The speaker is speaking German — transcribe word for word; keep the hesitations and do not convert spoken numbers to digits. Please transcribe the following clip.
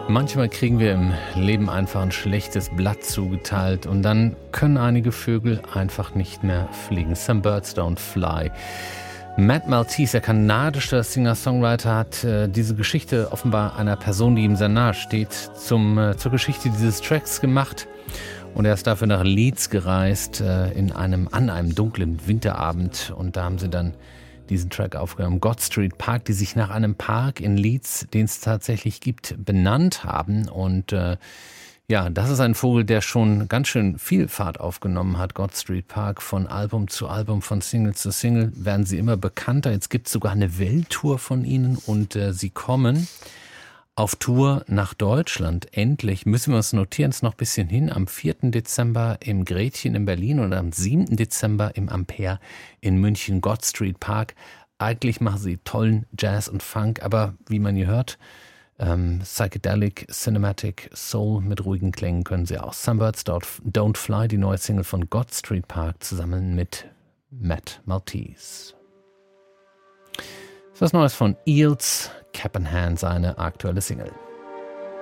Manchmal kriegen wir im Leben einfach ein schlechtes Blatt zugeteilt und dann können einige Vögel einfach nicht mehr fliegen. Some birds don't fly. Matt Maltese, der kanadische Singer-Songwriter, hat äh, diese Geschichte offenbar einer Person, die ihm sehr nahe steht, zum, äh, zur Geschichte dieses Tracks gemacht. Und er ist dafür nach Leeds gereist, äh, in einem, an einem dunklen Winterabend. Und da haben sie dann diesen Track aufgenommen, God Street Park, die sich nach einem Park in Leeds, den es tatsächlich gibt, benannt haben. Und äh, ja, das ist ein Vogel, der schon ganz schön viel Fahrt aufgenommen hat. God Street Park, von Album zu Album, von Single zu Single werden sie immer bekannter. Jetzt gibt es sogar eine Welttour von ihnen und äh, sie kommen auf Tour nach Deutschland. Endlich müssen wir uns notieren, es noch ein bisschen hin, am vierten Dezember im Gretchen in Berlin und am siebten Dezember im Ampere in München, God Street Park. Eigentlich machen sie tollen Jazz und Funk, aber wie man hier hört, ähm, Psychedelic, Cinematic, Soul mit ruhigen Klängen können sie auch. Some Birds Don't Fly, die neue Single von God Street Park, zusammen mit Matt Maltese. Das ist was Neues von Eels, Cap in Hand, seine aktuelle Single.